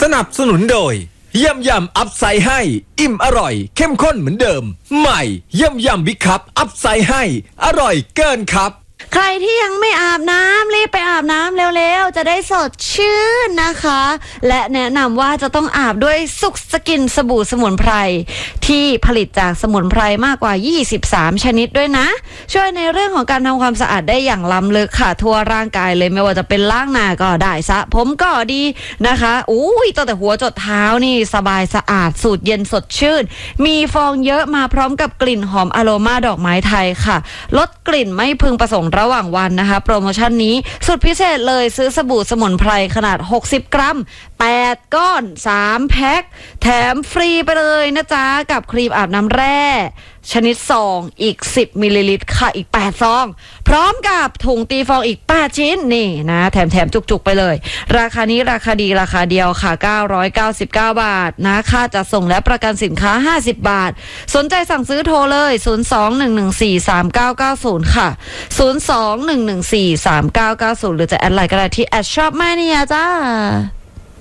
สนับสนุนโดยยำอัพไซด์ให้อิ่มอร่อยเข้มข้นเหมือนเดิมใหม่ยำบิ๊กคัพอัพไซด์ให้อร่อยเกินครับใครที่ยังไม่อาบน้ำรีบไปอาบน้ำเร็วๆจะได้สดชื่นนะคะและแนะนำว่าจะต้องอาบด้วยสุขสกินสบู่สมุนไพรที่ผลิตจากสมุนไพรมากกว่า23ชนิดด้วยนะช่วยในเรื่องของการทำความสะอาดได้อย่างล้ำลึกค่ะทั่วร่างกายเลยไม่ว่าจะเป็นล้างหน้าก็ได้สระผมก็ดีนะคะตั้งแต่หัวจดเท้านี่สบายสะอาดสูตรเย็นสดชื่นมีฟองเยอะมาพร้อมกับกลิ่นหอมอโรมาดอกไม้ไทยค่ะลดกลิ่นไม่พึงประสงค์ระหว่างวันนะคะโปรโมชั่นนี้สุดพิเศษเลยซื้อสบู่สมุนไพรขนาด60กรัม8ก้อน3แพ็คแถมฟรีไปเลยนะจ๊ะกับครีมอาบน้ำแร่ชนิดซองอีก10มิลลิลิตรค่ะอีก8ซองพร้อมกับถุงตีฟองอีก8ชิ้นนี่นะแถมจุกๆไปเลยราคานี้ราคาดีราคาเดียวค่ะ999 บาทนะค่าจัดส่งและประกันสินค้า50บาทสนใจสั่งซื้อโทรเลย02-114-3990ค่ะ02-114-3990หรือจะแอดไลน์ก็ได้ที่@shopmaniaจ้า